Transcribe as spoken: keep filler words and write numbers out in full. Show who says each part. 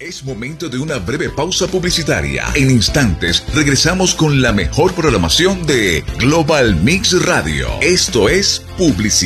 Speaker 1: Es momento de una breve pausa publicitaria. En instantes regresamos con la mejor programación de Global Mix Radio. Esto es Publicidad.